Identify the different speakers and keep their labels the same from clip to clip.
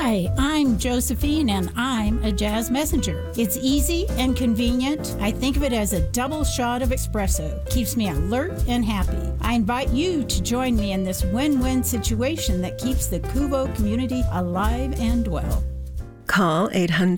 Speaker 1: Hi, I'm Josephine and I'm a jazz messenger. It's easy and convenient. I think of it as a double shot of espresso. Keeps me alert and happy. I invite you to join me in this win-win situation that keeps the Kuvo community alive and well.
Speaker 2: Call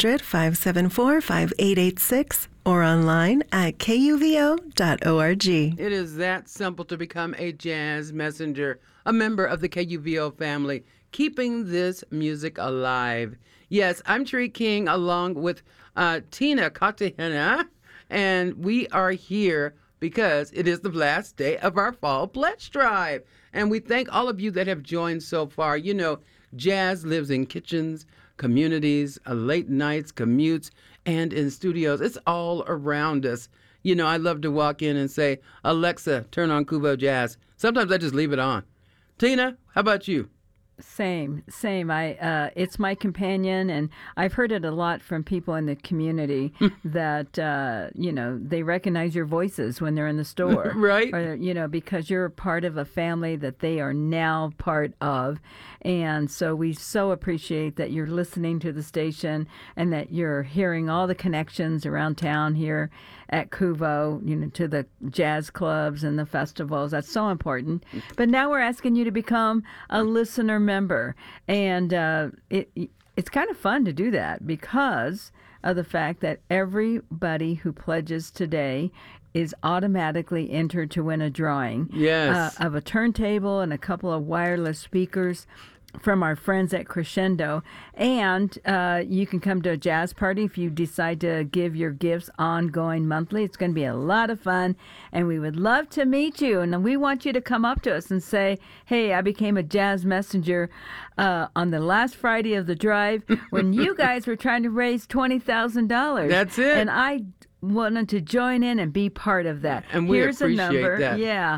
Speaker 2: 800-574-5886 or online at kuvo.org.
Speaker 3: It is that simple to become a jazz messenger, a member of the KUVO family, keeping this music alive. Yes, I'm Tree King along with Tina Katahena, and we are here because it is the last day of our Fall Pledge Drive. And we thank all of you that have joined so far. You know, jazz lives in kitchens, communities, late nights, commutes, and in studios. It's all around us. You know, I love to walk in and say, Alexa, turn on Kuvo Jazz. Sometimes I just leave it on. Tina, how about you?
Speaker 4: Same. It's my companion, and I've heard it a lot from people in the community that they recognize your voices when they're in the store,
Speaker 3: right?
Speaker 4: Or, because you're part of a family that they are now part of, and so we so appreciate that you're listening to the station and that you're hearing all the connections around town here at Kuvo, to the jazz clubs and the festivals. That's so important. But now we're asking you to become a listener member. And it's kind of fun to do that because of the fact that everybody who pledges today is automatically entered to win a drawing of a turntable and a couple of wireless speakers from our friends at Crescendo. And you can come to a jazz party if you decide to give your gifts ongoing monthly. It's going to be a lot of fun, and we would love to meet you. And we want you to come up to us and say, hey, I became a jazz messenger on the last Friday of the drive when you guys were trying to raise $20,000.
Speaker 3: That's it.
Speaker 4: And I wanted to join in and be part of that.
Speaker 3: And we
Speaker 4: Here's
Speaker 3: appreciate
Speaker 4: a number.
Speaker 3: that.
Speaker 4: Yeah.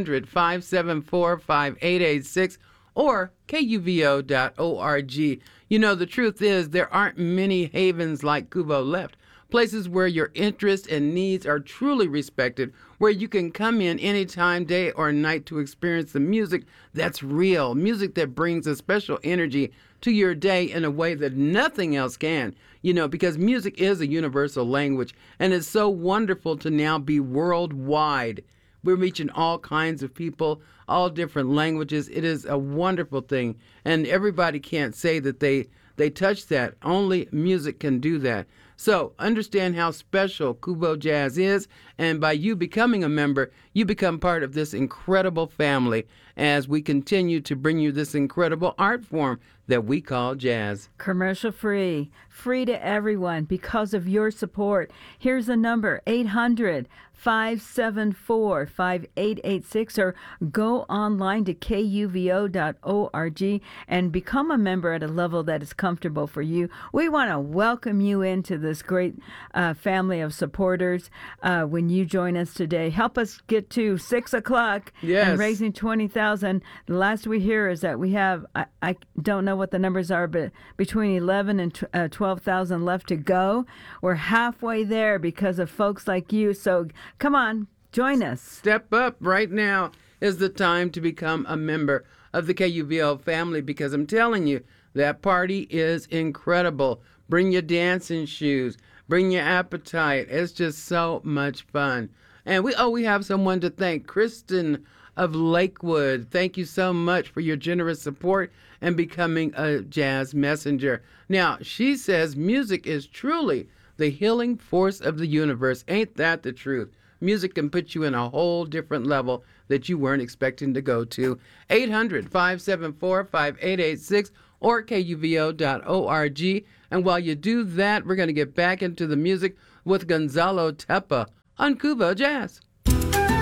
Speaker 3: 800-574-5886 or kuvo.org. You know, the truth is there aren't many havens like Kuvo left. Places where your interests and needs are truly respected, where you can come in anytime, day or night, to experience the music that's real, music that brings a special energy to your day in a way that nothing else can. You know, because music is a universal language, and it's so wonderful to now be worldwide. We're reaching all kinds of people, all different languages. It is a wonderful thing, and everybody can't say that they touch that. Only music can do that. So understand how special Kuvo Jazz is, and by you becoming a member, you become part of this incredible family as we continue to bring you this incredible art form that we call jazz.
Speaker 4: Commercial free to everyone because of your support. Here's the number, 800-574-5886, or go online to kuvo.org and become a member at a level that is comfortable for you. We want to welcome you into this great family of supporters when you join us today. Help us get to 6 o'clock and raising $20,000. The last we hear is that we have, I don't know what the numbers are, but between 11 and 12,000 left to go. We're halfway there because of folks like you. So come on, join us.
Speaker 3: Step up right now is the time to become a member of the KUVO family, because I'm telling you, that party is incredible. Bring your dancing shoes. Bring your appetite. It's just so much fun. And we have someone to thank, Kristen of Lakewood. Thank you so much for your generous support and becoming a jazz messenger. Now, she says music is truly the healing force of the universe. Ain't that the truth? Music can put you in a whole different level that you weren't expecting to go to. 800-574-5886 or kuvo.org. And while you do that, we're going to get back into the music with Gonzalo Tepa on Kuvo Jazz.